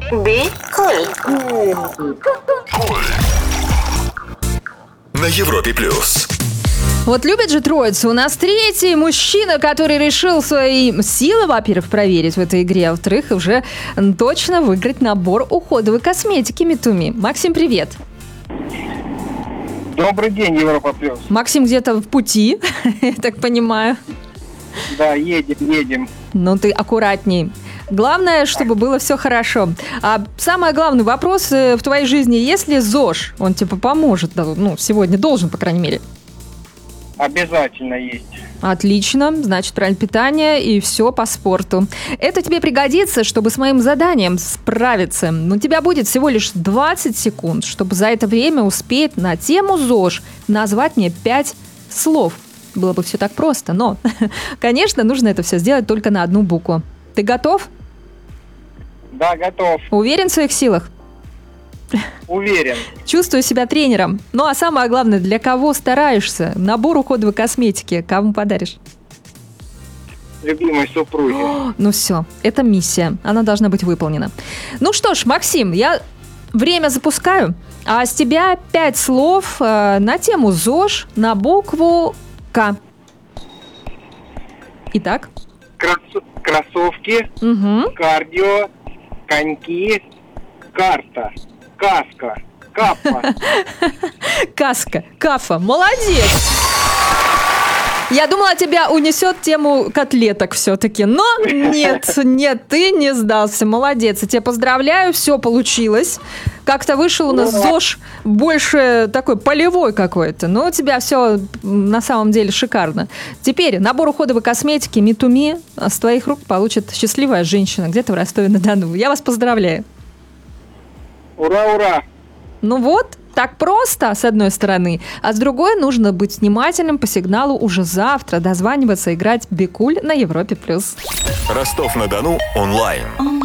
Бикуль. На Европе плюс. Вот любят же троицу. У нас третий мужчина, который решил свои силы, во-первых, проверить в этой игре, а во-вторых, уже точно выиграть набор уходовой косметики Митуми. Максим, привет. Добрый день, Европа плюс. Максим где-то в пути, я так понимаю. Да, едем. Ну, ты аккуратней. Главное, чтобы было все хорошо. А самый главный вопрос в твоей жизни, есть ли ЗОЖ? Он типа поможет, ну, сегодня должен, по крайней мере. Обязательно есть. Отлично, значит, правильное питание и все по спорту. Это тебе пригодится, чтобы с моим заданием справиться. У тебя будет всего лишь 20 секунд, чтобы за это время успеть на тему ЗОЖ назвать мне 5 слов. Было бы все так просто, но, конечно, нужно это все сделать только на одну букву. Ты готов? Да, готов. Уверен в своих силах? Уверен. Чувствую себя тренером. Ну а самое главное, для кого стараешься? Набор уходовой косметики. Кому подаришь? Любимой супруге. Ну все, это миссия. Она должна быть выполнена. Ну что ж, Максим, я время запускаю. А с тебя 5 слов на тему ЗОЖ на букву К. Итак. Кроссовки, кардио, коньки, карта, каска, капа. Каска, кафа. Молодец! Я думала, тебя унесет тему котлеток все-таки, но нет, ты не сдался, молодец. Я тебя поздравляю, все получилось. Как-то вышел у нас ЗОЖ больше такой полевой какой-то, но у тебя все на самом деле шикарно. Теперь набор уходовой косметики Митуми с твоих рук получит счастливая женщина где-то в Ростове-на-Дону. Я вас поздравляю. Ура, ура! Ну вот, так просто, с одной стороны, а с другой нужно быть внимательным по сигналу уже завтра, дозваниваться, играть Бикуль на Европе+. Ростов-на-Дону онлайн.